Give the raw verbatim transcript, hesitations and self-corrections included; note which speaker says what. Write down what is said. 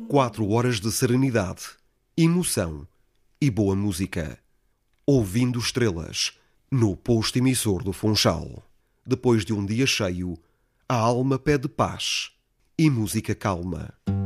Speaker 1: Quatro horas de serenidade, emoção e boa música. Ouvindo estrelas, no posto emissor do Funchal. Depois de um dia cheio, a alma pede paz e música calma.